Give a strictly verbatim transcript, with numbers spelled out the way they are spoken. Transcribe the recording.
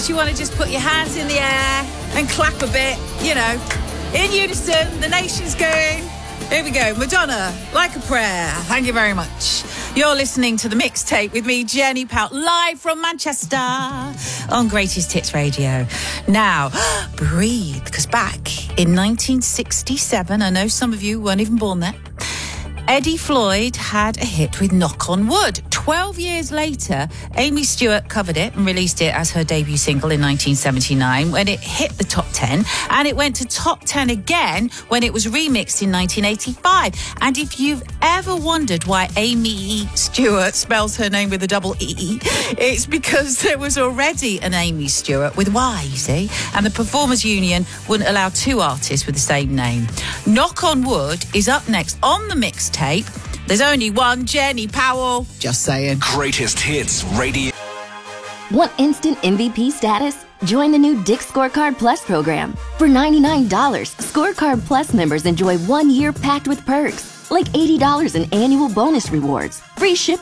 you want to just put your hands in the air and clap a bit, you know, in unison, the nation's going. Here we go. Madonna, Like a Prayer. Thank you very much. You're listening to The Mixtape with me, Jenny Powell, live from Manchester on Greatest Hits Radio. Now, breathe, because back in nineteen sixty-seven, I know some of you weren't even born then, Eddie Floyd had a hit with Knock on Wood. Twelve years later, Amy Stewart covered it and released it as her debut single in nineteen seventy-nine when it hit the top ten, and it went to top ten again when it was remixed in nineteen eighty-five. And if you've ever wondered why Amy Stewart spells her name with a double E, it's because there was already an Amy Stewart with Y, you see, and the Performers Union wouldn't allow two artists with the same name. Knock on Wood is up next on the mixtape. There's only one Jenny Powell. Just saying. Greatest Hits Radio. Want instant M V P status? Join the new Dick's Scorecard Plus program. For ninety-nine dollars, Scorecard Plus members enjoy one year packed with perks, like eighty dollars in annual bonus rewards, free shipping